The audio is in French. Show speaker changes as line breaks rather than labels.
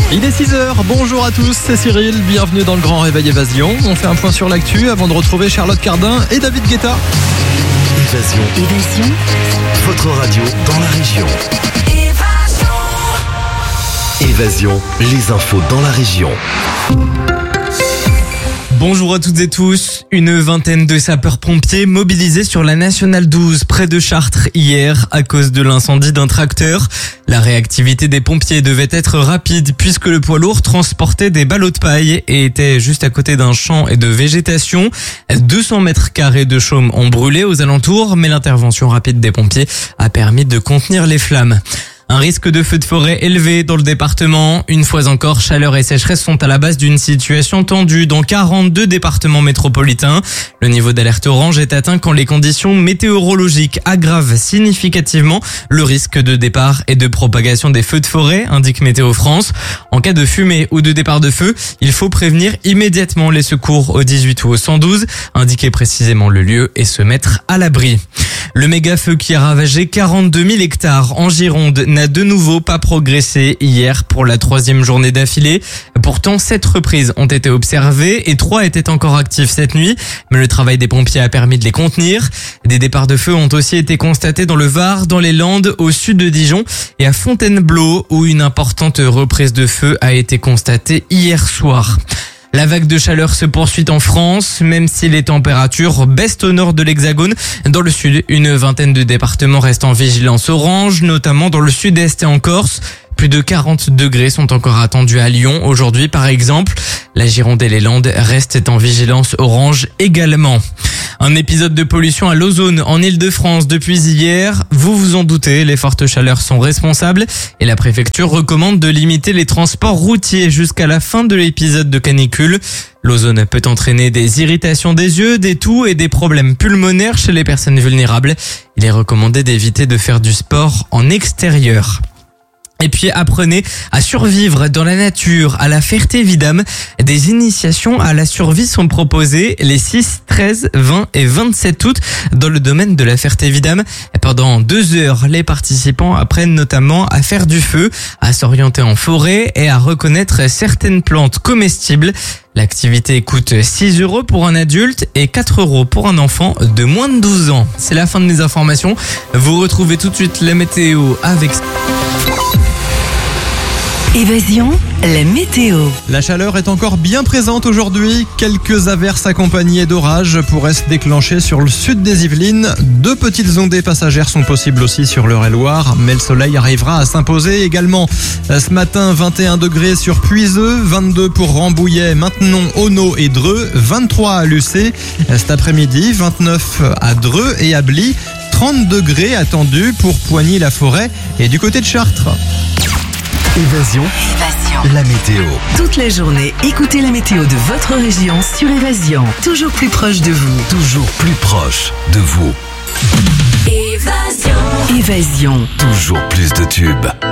Il est 6h, bonjour à tous, c'est Cyril, bienvenue dans le Grand Réveil Évasion. On fait un point sur l'actu avant de retrouver Charlotte Cardin et David Guetta.
Évasion. Votre radio dans la région. Évasion, les infos dans la région.
Bonjour à toutes et tous. Une vingtaine de sapeurs-pompiers mobilisés sur la Nationale 12 près de Chartres hier à cause de l'incendie d'un tracteur. La réactivité des pompiers devait être rapide puisque le poids lourd transportait des ballots de paille et était juste à côté d'un champ et de végétation. 200 mètres carrés de chaume ont brûlé aux alentours, mais l'intervention rapide des pompiers a permis de contenir les flammes. Un risque de feu de forêt élevé dans le département. Une fois encore, chaleur et sécheresse sont à la base d'une situation tendue dans 42 départements métropolitains. Le niveau d'alerte orange est atteint quand les conditions météorologiques aggravent significativement le risque de départ et de propagation des feux de forêt, indique Météo France. En cas de fumée ou de départ de feu, il faut prévenir immédiatement les secours au 18 ou au 112, indiquer précisément le lieu et se mettre à l'abri. Le méga-feu qui a ravagé 42 000 hectares en Gironde n'a de nouveau pas progressé hier pour la 3e journée d'affilée. Pourtant, 7 reprises ont été observées et 3 étaient encore actives cette nuit. Mais le travail des pompiers a permis de les contenir. Des départs de feu ont aussi été constatés dans le Var, dans les Landes, au sud de Dijon et à Fontainebleau où une importante reprise de feu a été constatée hier soir. La vague de chaleur se poursuit en France, même si les températures baissent au nord de l'Hexagone. Dans le sud, une vingtaine de départements restent en vigilance orange, notamment dans le sud-est et en Corse. Plus de 40 degrés sont encore attendus à Lyon aujourd'hui, par exemple. La Gironde et les Landes restent en vigilance orange également. Un épisode de pollution à l'ozone en Île-de-France depuis hier. Vous vous en doutez, les fortes chaleurs sont responsables et la préfecture recommande de limiter les transports routiers jusqu'à la fin de l'épisode de canicule. L'ozone peut entraîner des irritations des yeux, des toux et des problèmes pulmonaires chez les personnes vulnérables. Il est recommandé d'éviter de faire du sport en extérieur. Et puis apprenez à survivre dans la nature à la Ferté-Vidame. Des initiations à la survie sont proposées les 6, 13, 20 et 27 août dans le domaine de la Ferté-Vidame. Pendant 2 heures, les participants apprennent notamment à faire du feu, à s'orienter en forêt et à reconnaître certaines plantes comestibles. L'activité coûte 6 € pour un adulte et 4 € pour un enfant de moins de 12 ans. C'est la fin de mes informations. Vous retrouvez tout de suite la météo avec...
Évasion, la météo.
La chaleur est encore bien présente aujourd'hui. Quelques averses accompagnées d'orages pourraient se déclencher sur le sud des Yvelines. 2 petites ondées passagères sont possibles aussi sur l'Eure-et-Loire, mais le soleil arrivera à s'imposer également. Ce matin, 21 degrés sur Puiseux, 22 pour Rambouillet, Maintenon, Auneau et Dreux, 23 à Lucé. Cet après-midi, 29 à Dreux et à Bly, 30 degrés attendus pour Poigny-la-Forêt et du côté de Chartres.
Évasion, la météo.
Toute la journée, écoutez la météo de votre région sur Évasion. Toujours plus proche de vous.
Toujours plus proche de vous.
Évasion.
Toujours plus de tubes.